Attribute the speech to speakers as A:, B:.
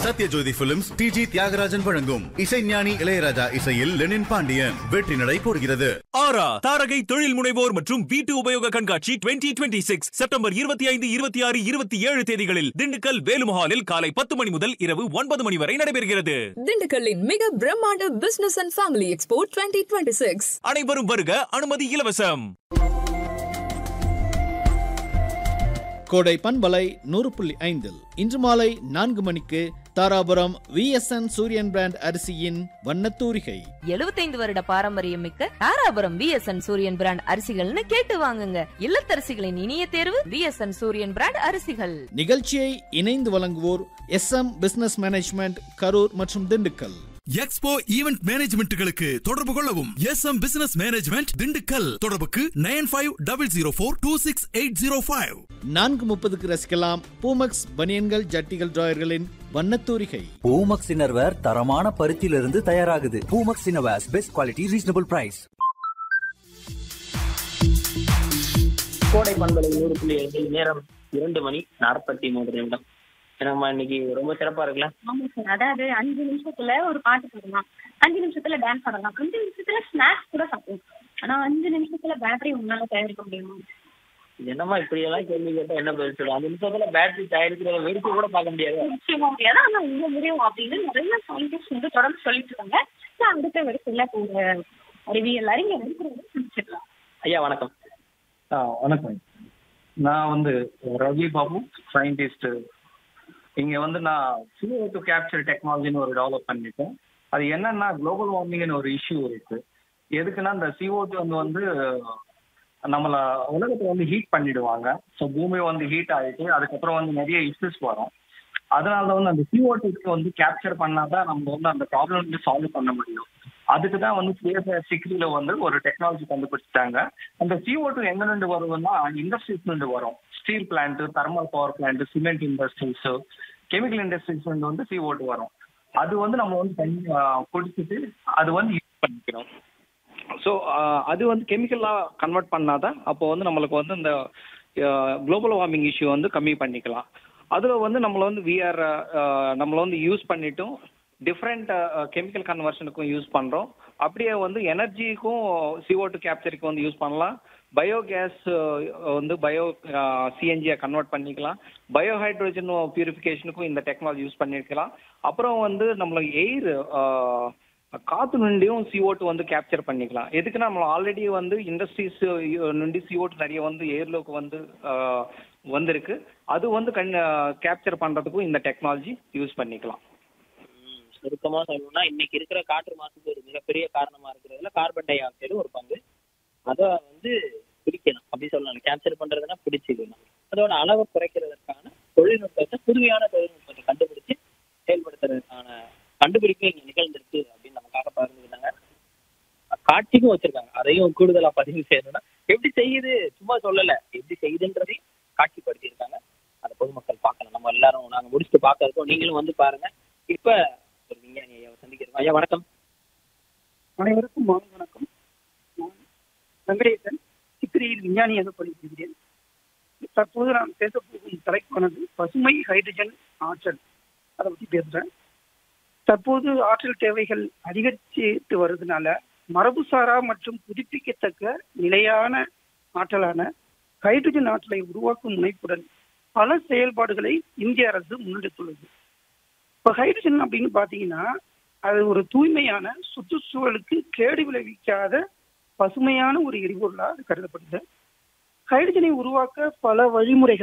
A: Sathyajothi films டிஜி தியாகராஜன் வழங்கும் இசைஞானி இளையராஜா இசையில் லெனின் பாண்டியன் வெற்றி நடை போடுகிறது.
B: ஆரா தாரகை தொழில் முனைவோர் மற்றும் வீட்டு உபயோக கண்காட்சி 2026 செப்டம்பர் 25, 26, 27 தேதிகளில் திண்டுக்கல் வேலுமஹாலில் காலை 10 மணி முதல் இரவு 9 மணி வரை நடைபெறுகிறது.
C: திண்டுக்கல்லின் மிக பிரம்மாண்ட பிசினஸ் அண்ட் ஃபேமிலி எக்ஸ்போ 2026.
B: அனைவரும் வருக, அனுமதி இலவசம்.
D: கோடை பண்பலை 100.5 இன்று மாலை 4 மணிக்கு தாராபுரம் VSN சூரியன் பிராண்ட் அரிசியின் வண்ணத்தூரிகை.
E: 75 வருட பாரம்பரியம் மிக்க தாராபுரம் VSN சூரியன் பிராண்ட் அரிசிகள்னு கேட்டு வாங்குங்க. இல்லத்தரசிகளின் இனிய தேர்வு VSN சூரியன் பிராண்ட் அரிசிகள்.
D: நிகழ்ச்சியை இணைந்து வழங்குவோர் SM பிசினஸ் மேனேஜ்மெண்ட் கரூர் மற்றும் திண்டுக்கல்.
F: எக்ஸ்போ ஈவென்ட் மேனேஜ்மெண்ட்களுக்கு தொடர்பு கொள்ளவும். SM business management Dindigul. தொடர்புக்கு 9500426805.
D: 4:30 ரசிக்கலாம் பூமக்ஸ் பனியன்கள் ஜட்டிகள் டிராயர்களின் வண்ணத்தூரிகை.
G: பூமக்ஸ் இன்னர்வேர் தரமான பருத்தியிலிருந்து தயாராகுது. Poomex innerwears best quality reasonable price.
H: கோடை பண்பலை 100.5 நேரம் 2:43. நம்ம இன்னைக்கு ரொம்ப சிறப்பா இருக்குல்ல.
I: ஆமா சார், அதாவது 5 நிமிஷத்துல ஒரு பாட்டு பாடலாம், 5 நிமிஷத்துல டான்ஸ் ஆடலாம், 5 நிமிஷத்துல ஸ்நாக்ஸ் கூட சாப்பிடலாம். ஆனா 5 நிமிஷத்துல பேட்டரி உங்களால தயாரிக்க முடியுமா?
H: என்னமா இப்படி எல்லாம் கேள்வி கேட்டா என்ன பதில் சொல்லுவோம்? 5 நிமிஷத்துல பேட்டரி தயாரிக்கிறத வெடிச்சு கூட பார்க்க முடியாது.
I: நிச்சயமா முடியாது, ஆனா உங்க முடியும் அப்படின்னு நிறைய சயின்டிஸ்ட் வந்து தொடர்ந்து சொல்லிட்டு இருக்காங்க. நான் அடுத்த வரிசையில ஒரு அறிவியல் அறிஞர் இருக்கிறது.
H: ஐயா வணக்கம்.
J: வணக்கம். நான் வந்து ரவி பாபு, சயின்டிஸ்ட். இங்க வந்து நான் CO2 கேப்சர் டெக்னாலஜின்னு ஒரு டெவலப் பண்ணிட்டேன். அது என்னன்னா குளோபல் வார்மிங்னு ஒரு இஷ்யூ இருக்கு. எதுக்குன்னா இந்த CO2 வந்து நம்மள உலகத்தை வந்து ஹீட் பண்ணிடுவாங்க. ஸோ பூமி வந்து ஹீட் ஆகிட்டு அதுக்கப்புறம் வந்து நிறைய இஷ்யூஸ் வரும். அதனால வந்து அந்த CO2 வந்து கேப்சர் பண்ணாதான் நம்ம வந்து அந்த ப்ராப்ளம் வந்து சால்வ் பண்ண முடியும். அதுக்கு தான் வந்து CSIR-60 வந்து ஒரு டெக்னாலஜி கண்டுபிடிச்சிட்டாங்க. அந்த CO2 எங்கிருந்து வருதுன்னா இண்டஸ்ட்ரீஸ்லேருந்து வரும். Steel plant, thermal power plant, cement industries, chemical industries வந்து CO2 வரும். அது வந்து நம்ம வந்து தண்ணி குடிச்சிட்டு அது வந்து யூஸ் பண்ணிக்கிறோம். ஸோ அது வந்து கெமிக்கலாக கன்வெர்ட் பண்ணாதான் அப்போ வந்து நம்மளுக்கு வந்து இந்த குளோபல் வார்மிங் இஷ்யூ வந்து கம்மி பண்ணிக்கலாம். அதில் வந்து நம்மளை வந்து நம்மளை வந்து யூஸ் பண்ணிட்டும் டிஃப்ரெண்ட் கெமிக்கல் கன்வர்ஷனுக்கும் யூஸ் பண்ணுறோம். அப்படியே வந்து எனர்ஜிக்கும் CO2 கேப்சருக்கு வந்து யூஸ் பண்ணலாம். பயோகேஸ் வந்து CNG-யை கன்வெர்ட் பண்ணிக்கலாம். பயோஹைட்ரோஜன் பியூரிஃபிகேஷனுக்கும் இந்த டெக்னாலஜி யூஸ் பண்ணிக்கலாம். அப்புறம் வந்து நம்மளுக்கு எயிர் காற்று நுண்டியும் CO2 வந்து கேப்சர் பண்ணிக்கலாம். எதுக்குன்னா நம்ம ஆல்ரெடி வந்து இண்டஸ்ட்ரீஸ் நுண்டி CO2 நிறைய வந்து ஏர்லோக்கு வந்து வந்திருக்கு. அது வந்து கேப்சர் பண்ணுறதுக்கும் இந்த டெக்னாலஜி யூஸ் பண்ணிக்கலாம்.
H: சுருக்கமா சொல்லணும்னா இன்னைக்கு இருக்கிற காற்று மாசுக்கு ஒரு மிகப்பெரிய காரணமா இருக்கிறதுல கார்பன் டை ஆக்சைடு ஒரு பங்கு. அதை வந்து பிடிக்கணும் அப்படி சொல்லலாம். கேப்சர் பண்றதுன்னா பிடிச்சிக்கணும். அதோட அளவை குறைக்கிறதுக்கான தொழில்நுட்பத்தை, புதுமையான தொழில்நுட்பத்தை கண்டுபிடிச்சு செயல்படுத்துறதுக்கான கண்டுபிடிப்பு இங்க நிகழ்ந்திருக்கு அப்படின்னு நமக்காக பகிர்ந்துக்கிட்டாங்க. காட்சிக்கும் வச்சிருக்காங்க. அதையும் கூடுதலா பதிவு செய்யணும்னா எப்படி செய்யுது சும்மா சொல்லல, எப்படி செய்யுதுன்றதையும் காட்சிப்படுத்தியிருக்காங்க. அதை பொதுமக்கள் பார்க்கணும். நம்ம எல்லாரும் நாங்க முடிச்சுட்டு பார்க்க இருக்கோம். நீங்களும் வந்து பாருங்க. இப்ப ஒரு விஞ்ஞானி ஐயாவை சந்திக்கிறோம். ஐயா வணக்கம்.
K: அனைவருக்கும் வணக்கம். நான் வெங்கடேசன், சித்திரையில் விஞ்ஞானியாக பணிபுரிகிறேன். தற்போது நான் பேசப்போகும் தலைப்பானது பசுமை ஹைட்ரஜன் ஆற்றல். அதை பற்றி பேசுகிறேன். தற்போது ஆற்றல் தேவைகள் அதிகரித்து வருவதனால மரபுசாரா மற்றும் புதுப்பிக்கத்தக்க நிலையான ஆற்றலான ஹைட்ரஜன் ஆற்றலை உருவாக்கும் முனைப்புடன் பல செயல்பாடுகளை இந்திய அரசு முன்னெடுத்துள்ளது. இப்போ ஹைட்ரஜன் அப்படின்னு பார்த்தீங்கன்னா அது ஒரு தூய்மையான, சுற்றுச்சூழலுக்கு கேடு விளைவிக்காத பசுமையான ஒரு எரிபொருளாக அது கருதப்படுது. ஹைட்ரஜனை உருவாக்க பல வழிமுறைகள்